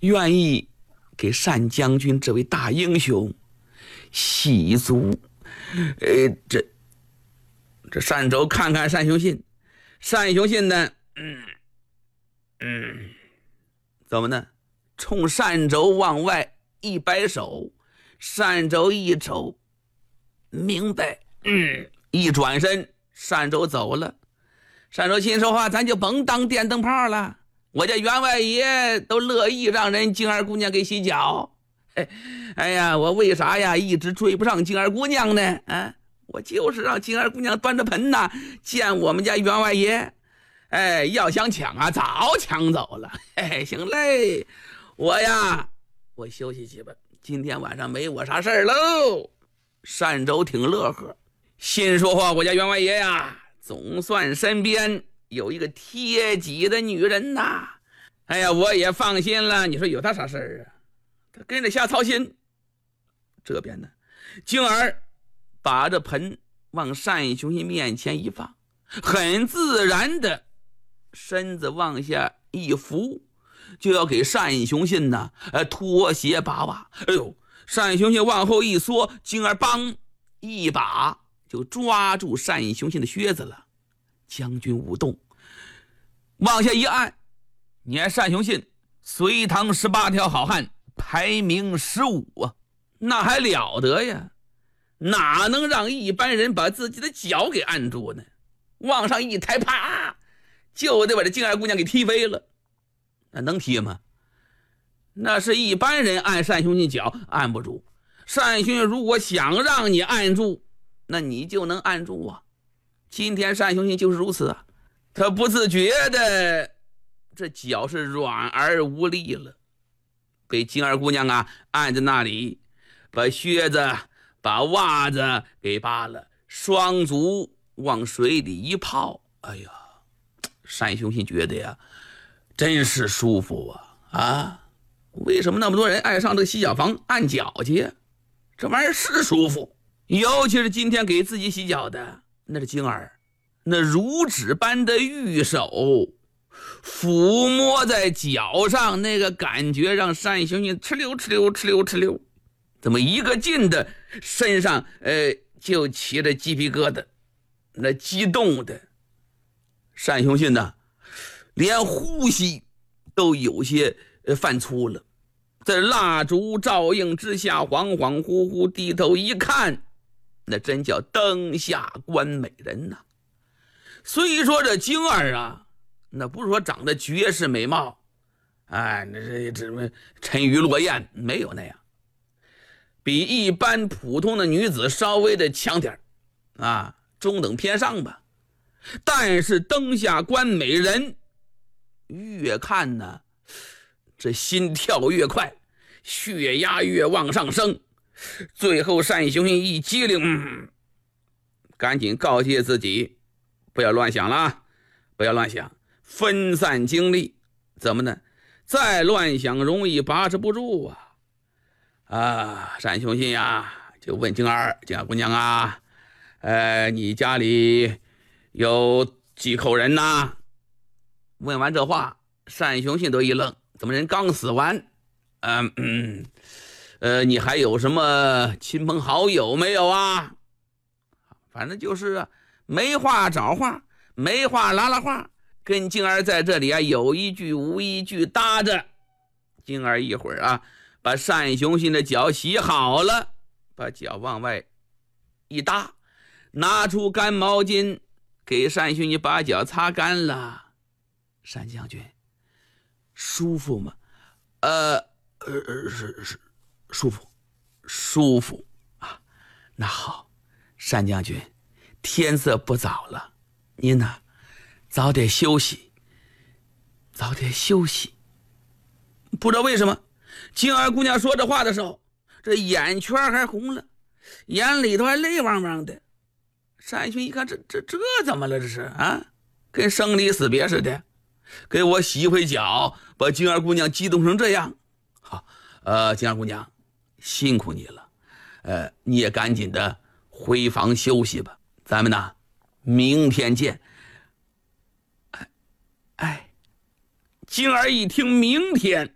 愿意给单将军这位大英雄洗足。这单周看看单雄信，单雄信呢，怎么呢？冲单周往外一摆手，单周一瞅，明白，一转身，单周走了。单周心说话，咱就甭当电灯泡了。我家员外爷都乐意让人静儿姑娘给洗脚。哎呀，我为啥呀一直追不上静儿姑娘呢？我就是让静儿姑娘端着盆呐见我们家员外爷。要想抢啊，早抢走了。行嘞，我休息去吧，今天晚上没我啥事儿喽。单周挺乐呵，心说话，我家员外爷呀，总算身边有一个贴己的女人呐。我也放心了。你说有他啥事儿啊？他跟着瞎操心。这边呢，静儿把这盆往单雄信面前一放，很自然的身子往下一扶，就要给单雄信呢脱鞋拔袜。单雄信往后一缩，静儿帮一把就抓住单雄信的靴子了。将军勿动，往下一按，你看单雄信隋唐18条好汉排名15啊，那还了得呀？哪能让一般人把自己的脚给按住呢？往上一抬，啪，就得把这静儿姑娘给踢飞了。那能踢吗？那是一般人按单雄信脚按不住。单雄信如果想让你按住，那你就能按住啊。今天单雄信就是如此啊，他不自觉的这脚是软而无力了，被静儿姑娘啊按在那里，把靴子把袜子给扒了，双足往水里一泡。单雄信觉得呀真是舒服啊！为什么那么多人爱上这个洗脚房按脚去呀？这玩意儿是舒服，尤其是今天给自己洗脚的那是静儿，那如纸般的玉手抚摸在脚上，那个感觉让单雄信哧溜哧溜哧溜哧溜，怎么一个劲的身上就起了鸡皮疙瘩，那激动的单雄信呢连呼吸都有些犯粗了。在蜡烛照映之下，恍恍惚惚低头一看，那真叫灯下观美人呐。虽说这静儿啊，那不是说长得绝世美貌，那这沉鱼落雁，没有那样，比一般普通的女子稍微的强点中等偏上吧。但是灯下观美人，越看呢这心跳越快，血压越往上升。最后单雄信一激灵，赶紧告诫自己不要乱想了，不要乱想，分散精力。怎么呢？再乱想容易把持不住单雄信呀就问静儿姑娘啊，你家里有几口人呐？问完这话，单雄信都一愣，怎么人刚死完？你还有什么亲朋好友没有啊？反正就是没话找话，没话拉拉话，跟静儿在这里有一句无一句搭着。静儿一会儿把单雄信的脚洗好了，把脚往外一搭，拿出干毛巾给单雄信把脚擦干了。单将军舒服吗？是舒服啊。那好，单将军，天色不早了，您呢早点休息。不知道为什么静儿姑娘说这话的时候，这眼圈还红了，眼里头还泪汪汪的。单雄一看，这怎么了？这是跟生离死别似的，给我洗一回脚，把静儿姑娘激动成这样。好，静儿姑娘辛苦你了，你也赶紧的回房休息吧，咱们呢明天见。静儿一听明天，